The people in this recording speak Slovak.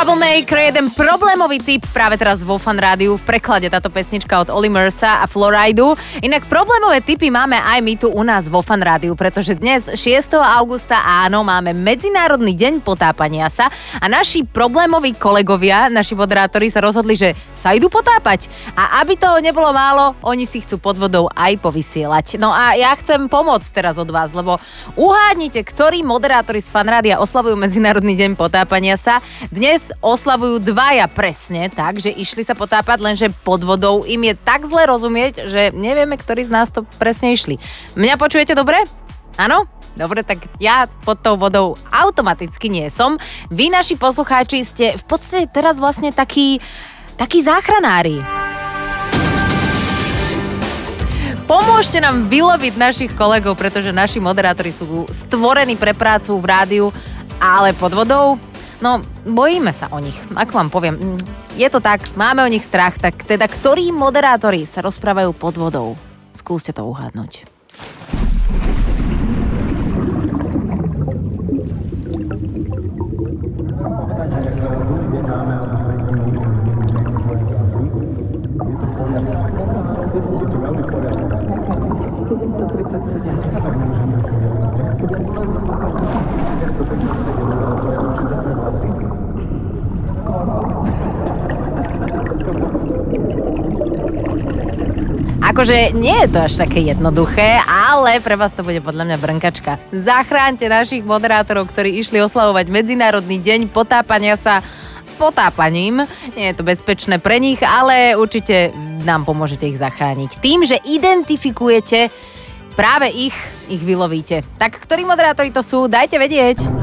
Troublemaker, jeden problémový typ práve teraz vo Fan Rádiu, v preklade táto pesnička od Olly Mursa a Floridu. Inak problémové typy máme aj my tu u nás vo Fan Rádiu, pretože dnes 6. augusta áno, máme Medzinárodný deň potápania sa a naši problémoví kolegovia, naši moderátori sa rozhodli, že sa idú potápať. A aby toho nebolo málo, oni si chcú pod vodou aj povysielať. No a ja chcem pomôcť teraz od vás, lebo uhádnite, ktorí moderátori z Fan Rádia oslavujú Medzinárodný deň potápania sa. Dnes oslavujú dvaja presne tak, že išli sa potápať, lenže pod vodou im je tak zle rozumieť, že nevieme, ktorí z nás to presne išli. Mňa počujete dobre? Áno? Dobre, tak ja pod tou vodou automaticky nie som. Vy, naši poslucháči, ste v podstate teraz vlastne takí záchranári. Pomôžte nám vyloviť našich kolegov, pretože naši moderátori sú stvorení pre prácu v rádiu, ale pod vodou? No, bojíme sa o nich. Ako vám poviem, je to tak, máme o nich strach, tak teda ktorí moderátori sa rozprávajú pod vodou? Skúste to uhádnuť. Akože nie je to až také jednoduché, ale pre vás to bude podľa mňa brnkačka. Zachránte našich moderátorov, ktorí išli oslavovať Medzinárodný deň potápania sa potápaním. Nie je to bezpečné pre nich, ale určite nám pomôžete ich zachrániť. Tým, že identifikujete práve ich vylovíte. Tak ktorí moderátori to sú, dajte vedieť.